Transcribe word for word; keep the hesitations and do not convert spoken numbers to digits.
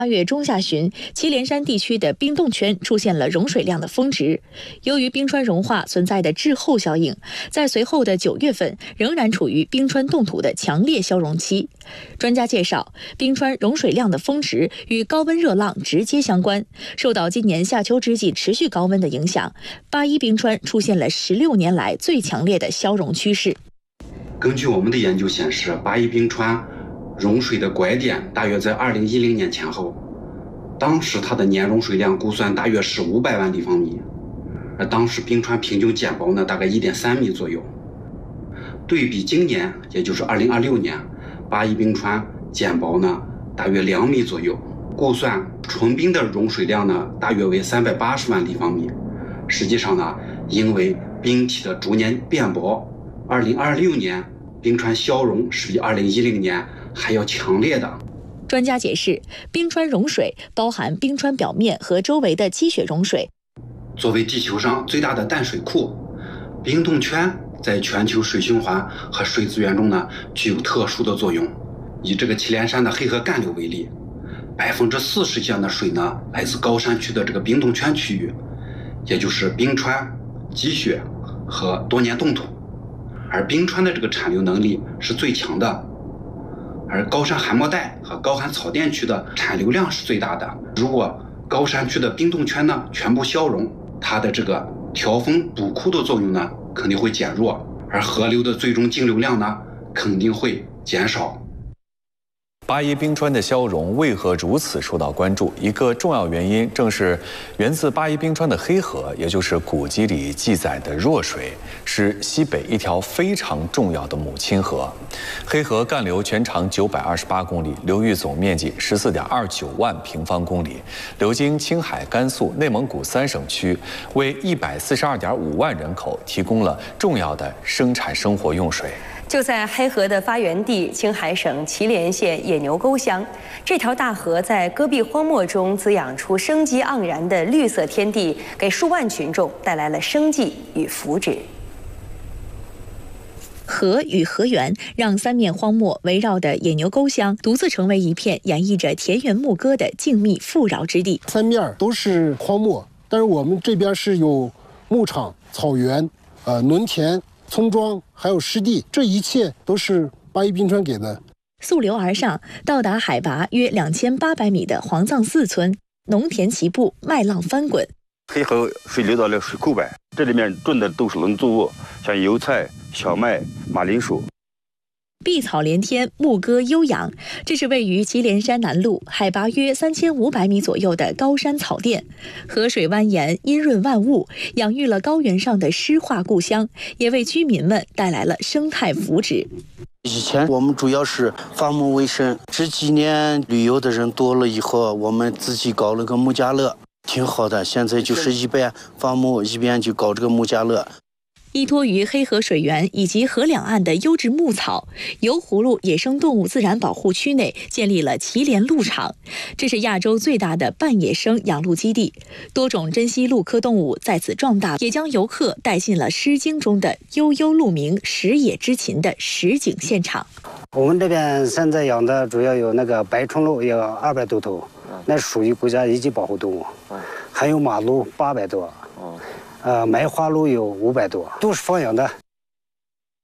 八月中下旬，祁连山地区的冰冻圈出现了融水量的峰值。由于冰川融化存在的滞后效应，在随后的九月份仍然处于冰川冻土的强烈消融期。专家介绍，冰川融水量的峰值与高温热浪直接相关。受到今年夏秋之际持续高温的影响，八一冰川出现了十六年来最强烈的消融趋势。 根据我们的研究显示，八一冰川融水的拐点大约在二零一零年前后，当时它的年融水量估算大约是五百万立方米，而当时冰川平均减薄呢大概一点三米左右。对比今年，也就是二零二六年，八一冰川减薄呢大约两米左右，估算纯冰的融水量呢大约为三百八十万立方米。实际上呢，因为冰体的逐年变薄，二零二六年冰川消融是比二零一零年还要强烈的。 专家解释，冰川融水包含冰川表面和周围的积雪融水。 作为地球上最大的淡水库，冰冻圈在全球水循环和水资源中呢具有特殊的作用。以这个祁连山的黑河干流为例，百分之四十以上的水呢来自高山区的这个冰冻圈区域，也就是冰川、积雪和多年冻土。而冰川的这个产流能力是最强的，而高山寒漠带和高寒草甸区的产流量是最大的。如果高山区的冰冻圈呢全部消融，它的这个调峰补库的作用呢肯定会减弱，而河流的最终径流量呢肯定会减少。 八一冰川的消融为何如此受到关注？一个重要原因正是源自八一冰川的黑河，也就是古籍里记载的弱水，是西北一条非常重要的母亲河。黑河干流全长九百二十八公里，流域总面积十四点二九万平方公里，流经青海、甘肃、内蒙古三省区，为一百四十二点五万人口提供了重要的生产生活用水。 就在黑河的发源地青海省祁连县野牛沟乡，这条大河在戈壁荒漠中滋养出生机盎然的绿色天地，给数万群众带来了生计与福祉。 河与河源让三面荒漠围绕的野牛沟乡独自成为一片演绎着田园牧歌的静谧富饶之地。 三面都是荒漠，但是我们这边是有牧场、草原、呃农田、村庄，还有湿地，这一切都是八一冰川给的。 溯流而上，到达海拔约两千八百米的黄藏寺村，农田齐步，麦浪翻滚。 黑河水流到了水库外，这里面种的都是农作物，像油菜、小麦、马铃薯。 碧草连天，牧歌悠扬。这是位于祁连山南麓，海拔约三千五百米左右的高山草甸。河水蜿蜒，阴润万物，养育了高原上的诗画故乡，也为居民们带来了生态福祉。 以前我们主要是伐木为生，这几年旅游的人多了以后，我们自己搞了个木家乐，挺好的。现在就是一边伐木一边就搞这个木家乐。 依托于黑河水源以及河两岸的优质牧草，油葫芦野生动物自然保护区内建立了祁连鹿场，这是亚洲最大的半野生养鹿基地，多种珍稀鹿科动物在此壮大，也将游客带进了《诗经》中的悠悠鹿鸣，食野之禽的实景现场。 我们这边现在养的主要有那个白唇鹿，有二百多头，那属于国家一级保护动物，还有马鹿八百多。呃，梅花鹿有五百多，都是放养的。